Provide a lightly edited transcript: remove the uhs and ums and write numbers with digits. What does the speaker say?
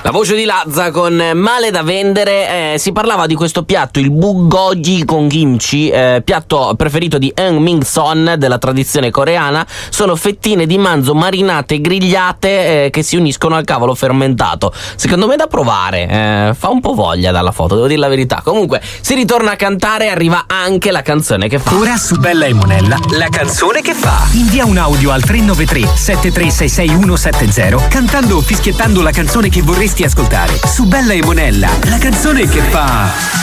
La voce di Lazza con Male da vendere. Si parlava di questo piatto, il bulgogi con kimchi, piatto preferito di Eun Min-son della tradizione coreana. Sono fettine di manzo marinate e grigliate che si uniscono al cavolo fermentato. Secondo me da provare, fa un po' voglia dalla foto, devo dire la verità. Comunque si ritorna a cantare, arriva anche la canzone che fa. Ora su Bella e Monella, la canzone che fa. Invia un audio al 393 7366170 cantando o fischiettando la canzone che vorresti ascoltare. Su Bella e Monella, la canzone che fa.